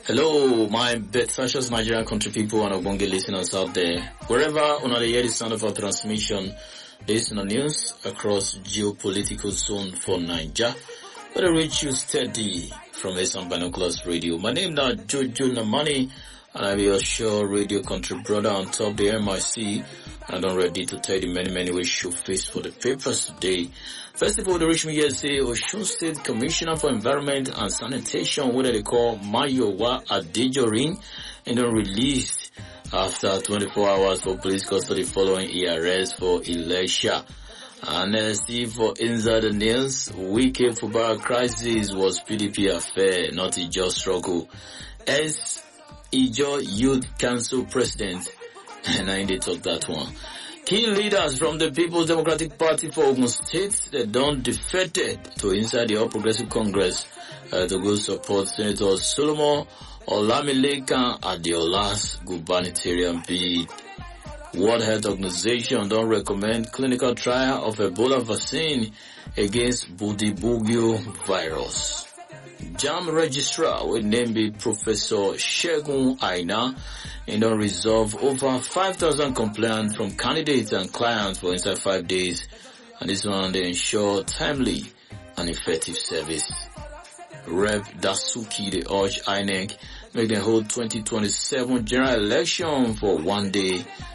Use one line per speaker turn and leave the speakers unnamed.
Hello, my best Nigerian country people and Ogbonge listeners out there. Wherever on the hear the sound of our transmission, this is the news across geopolitical zone for Niger. But I reach you steady from Esan Binoculars Radio. My name now Jojo Namani, and I'm your sure radio country brother on top the MIC. And I'm ready to tell you many ways you face for the papers today. First of all, the reach me here say Osun State Commissioner for Environment and Sanitation, what they call Mayowa Adejorin, and then released after 24 hours for police custody following arrest for Elisha. And see for inside the news, Wike football crisis was PDP affair, not a just struggle. As Ijo Youth Council President, and I did talk that one. Key leaders from the People's Democratic Party for Ogun State, they don't defected to inside the All Progressive Congress to go support Senator Solomon Olamilekan Adeola's gubernatorial bid. World Health Organization don't recommend clinical trial of Ebola vaccine against Budibugyo virus. JAM registrar will name be Professor Shegun Aina and don't resolve over 5,000 complaints from candidates and clients for inside 5 days, and this one they ensure timely and effective service. Rev Dasuki the urge INEC make them hold 2027 general election for one day